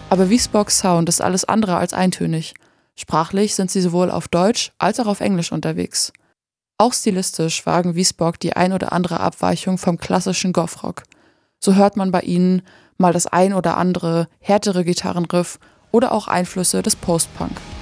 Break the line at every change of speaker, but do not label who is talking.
Aber Wiesbocks Sound ist alles andere als eintönig. Sprachlich sind sie sowohl auf Deutsch als auch auf Englisch unterwegs. Auch stilistisch wagen Wiesbock die ein oder andere Abweichung vom klassischen Goth-Rock. So hört man bei ihnen mal das ein oder andere härtere Gitarrenriff oder auch Einflüsse des Post-Punk.